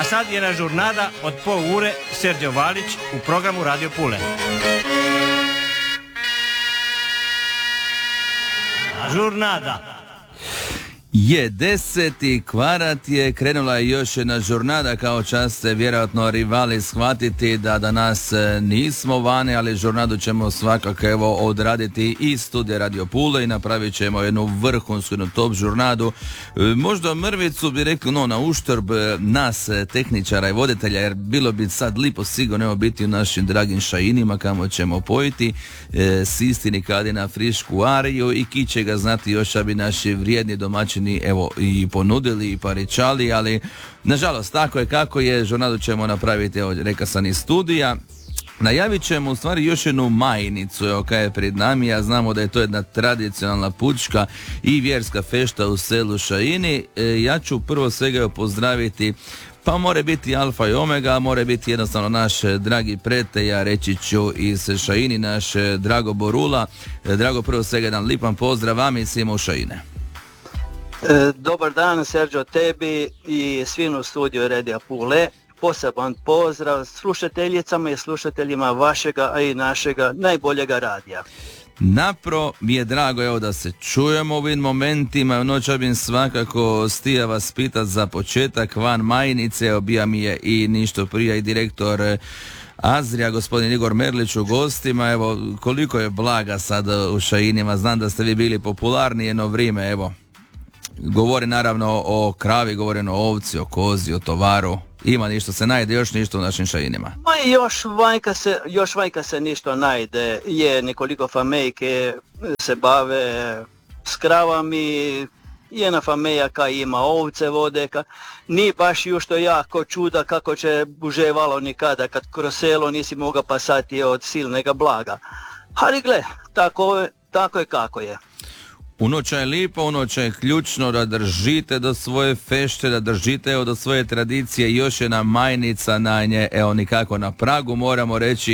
A sad je na žurnada od pol ure Serđo Valić u programu Radio Pule. Žurnada. Je 10. kvart je, krenula je još jedna žurnada, kao čas ste vjerojatno rivali shvatiti da danas nismo vani, ali žurnadu ćemo svakako evo odraditi iz studija Radio Pule i napravit ćemo jednu vrhunsku, jednu top žurnadu. Možda mrvicu bi rekli na uštrb nas tehničara i voditelja, jer bilo bi sad lipo sigurno biti u našim dragim šajinima kamo ćemo pojiti s istini kad je na frišku ariju i ki će ga znati još, a bi naši vrijedni domaćini evo i ponudili i paričali, ali nažalost tako je kako je. Žurnadu ćemo napraviti, evo reka sam, iz studija. Najavit ćemo u stvari još jednu majnicu, evo kaj je pred nami, a znamo da je to jedna tradicionalna pučka i vjerska fešta u selu Šajini. Ja ću prvo svega pozdraviti, pa more biti alfa i omega, more biti jednostavno naš dragi prete, ja reći ću iz Šajini, naš Drago Borula. Drago, prvo svega jedan lipan pozdrav vam i svima u Šajine. Dobar dan, Serđo, tebi i svim u studiju Radija Pule. Poseban pozdrav slušateljicama i slušateljima vašega, a i našega najboljega radija. Napro mi je drago evo da se čujemo u ovim momentima. U noć bih svakako stija vas pitat za početak van majnice, obija mi je i ništo prije i direktor Azrija, gospodin Igor Merlić u gostima. Evo, koliko je blaga sad u Šajinima, znam da ste vi bili popularni jedno vrijeme, evo. Govori naravno o kravi, govori o ovci, o kozi, o tovaru. Ima ništa se najde, još ništa u našim Šajinima. Ma još vajka se ništa najde. Je nekoliko famejke se bave s kravami, jedna fameja kaj ima ovce vode, ni baš još to jako čuda kako će buževalo nikada kad kroz selo nisi moga pasati od silnega blaga. Ali gle, tako je kako je. Unoća je lipo, unoća je ključno da držite do svoje fešte, da držite do svoje tradicije. Još jedna majnica na nje, evo nikako na pragu moramo reći.